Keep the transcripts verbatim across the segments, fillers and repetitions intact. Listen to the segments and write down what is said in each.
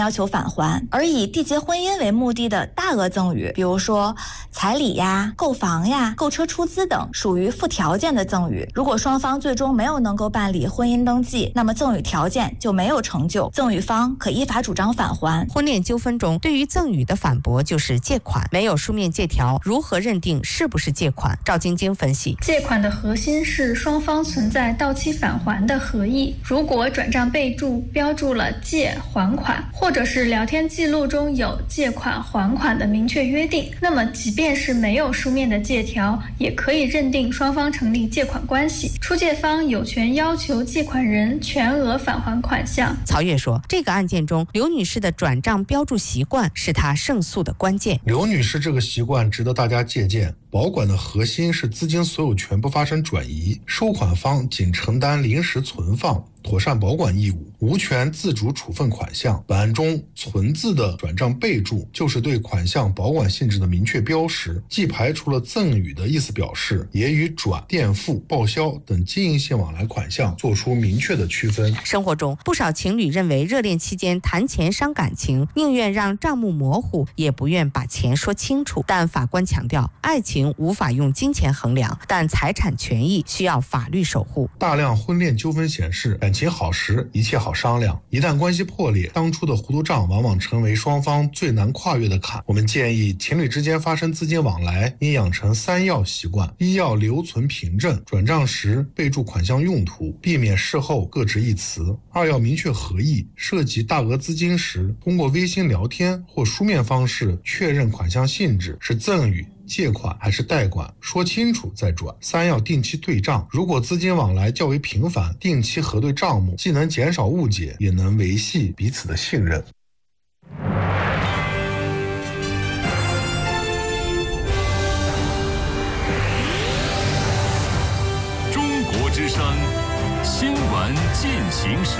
要求返还。而以缔结婚姻为目的的大额赠与，比如说彩礼呀、购房呀、购车出资等，属于附条件的赠与。如果双方最终没有能够办理婚姻登记，那么赠与条件就没有成就，赠与方可依法主张返还。 婚恋纠纷中，对于赠与的反驳就是借款，没有书面借条，如何认定是不是借款？赵晶晶分析， 借款的核心是双方存在到期返还的合意。如果转账备注标注了借还款，或者是聊天记录中有借款还款的明确约定，那么即便是没有书面的借条，也可以认定双方成立借款关系。出借方有权要求借款人全额返还款项。 曹越说，这个案件中，刘女士的转账标注习惯是她胜诉的关键。 刘女士这个习惯值得大家借鉴。保管的核心是资金所有权不发生转移，收款方仅承担临时存放、妥善保管义务，无权自主处分款项。本案中存字的转账备注就是对款项保管性质的明确标识，既排除了赠与的意思表示，也与转、垫付、报销等经营性往来款项做出明确的区分。 生活中，不少情侣认为热恋期间谈钱伤感情，宁愿让账目模糊，也不愿把钱说清楚。但法官强调，爱情无法用金钱衡量，但财产权益需要法律守护。 大量婚恋纠纷显示，感情好时一切好商量，一旦关系破裂，当初的糊涂账往往成为双方最难跨越的坎。我们建议情侣之间发生资金往来应养成三要习惯：一要留存凭证，转账时备注款项用途，避免事后各执一词；二要明确合意，涉及大额资金时，通过微信聊天或书面方式确认款项性质是赠与、借款还是贷款，说清楚再转。三要定期对账，如果资金往来较为频繁，定期核对账目，既能减少误解，也能维系彼此的信任。 中国之声新闻进行时。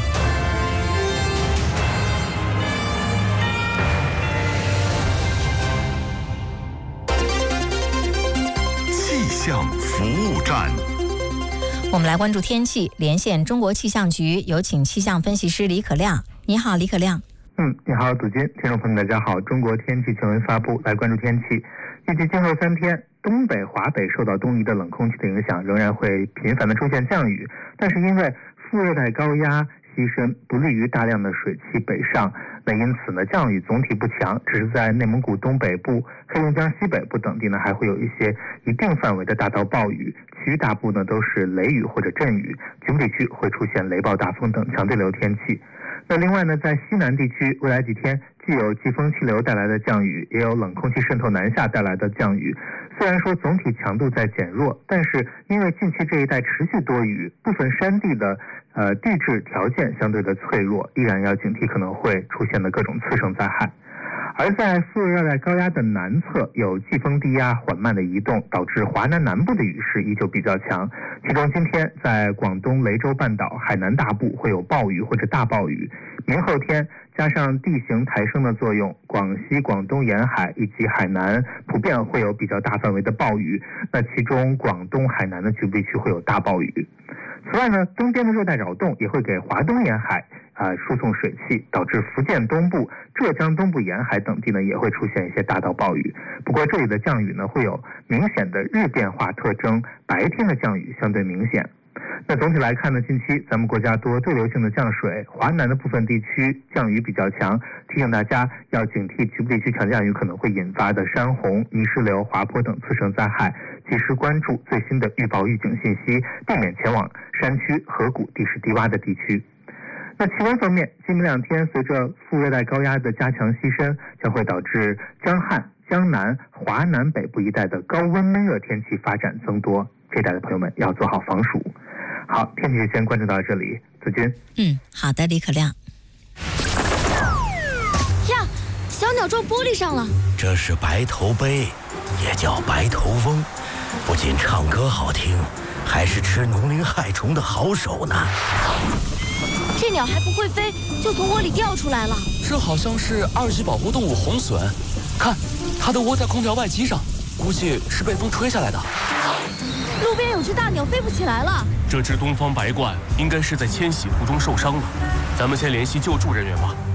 气象服务站， 我们来关注天气，连线中国气象局，有请气象分析师李可亮。你好，李可亮。 嗯，你好，祖君，听众朋友们，大家好。中国天气新闻发布，来关注天气。预计今后三天，东北、华北受到东移的冷空气的影响，仍然会频繁的出现降雨，但是因为副热带高压牺牲，不利于大量的水汽北上。那因此呢，降雨总体不强，只是在内蒙古东北部、黑龙江西北部等地呢，还会有一些一定范围的大到暴雨，其余大部呢都是雷雨或者阵雨，局部地区会出现雷暴大风等强对流天气。那另外呢，在西南地区，未来几天既有季风气流带来的降雨，也有冷空气渗透南下带来的降雨。虽然说总体强度在减弱，但是因为近期这一带持续多雨，部分山地的呃地质条件相对的脆弱，依然要警惕可能会出现的各种次生灾害。而在副热带高压的南侧，有季风低压缓慢的移动，导致华南南部的雨势依旧比较强。其中今天在广东雷州半岛、海南大部会有暴雨或者大暴雨，明后天加上地形抬升的作用，广西、广东沿海以及海南普遍会有比较大范围的暴雨，那其中广东、海南的局部地区会有大暴雨。此外呢，东边的热带扰动也会给华东沿海啊、呃、输送水汽，导致福建东部、浙江东部沿海等地呢也会出现一些大到暴雨。不过这里的降雨呢会有明显的日变化特征，白天的降雨相对明显。那总体来看呢，近期咱们国家多对流性的降水，华南的部分地区降雨比较强，提醒大家要警惕局部地区强降雨可能会引发的山洪、泥石流、滑坡等次生灾害，及时关注最新的预报预警信息，避免前往山区、河谷、地势低洼的地区。那气温方面，今明两天随着副热带高压的加强牺牲，将会导致江汉、江南、华南北部一带的高温闷热天气发展增多，这一带的朋友们要做好防暑。好，天气先关注到这里，子君。 嗯，好的，李可亮。 呀，小鸟撞玻璃上了。 这是白头鹎，也叫白头翁，不仅唱歌好听，还是吃农林害虫的好手呢。 这鸟还不会飞，就从窝里掉出来了。 这好像是二级保护动物红隼，看，它的窝在空调外机上，估计是被风吹下来的。 路边有只大鸟飞不起来了。 这只东方白鹳应该是在迁徙途中受伤了，咱们先联系救助人员吧。